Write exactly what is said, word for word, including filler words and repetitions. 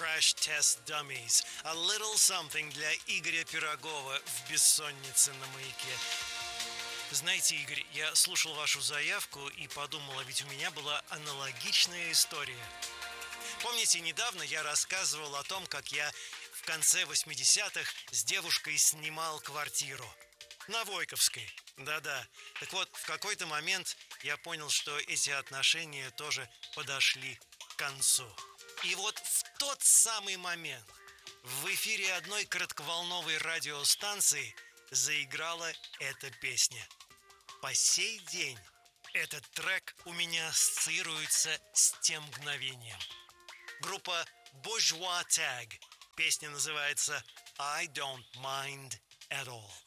Crash Test Dummies. A little something для Игоря Пирогова в «Бессоннице на маяке». Знаете, Игорь, я слушал вашу заявку и подумал, а ведь у меня была аналогичная история. Помните, недавно я рассказывал о том, как я в конце восьмидесятых с девушкой снимал квартиру. На Войковской. Да-да. Так вот, в какой-то момент я понял, что эти отношения тоже подошли к концу. И вот в тот самый момент в эфире одной коротковолновой радиостанции заиграла эта песня. По сей день этот трек у меня ассоциируется с тем мгновением. Группа Bourgeois Tag. Песня называется «I Don't Mind At All».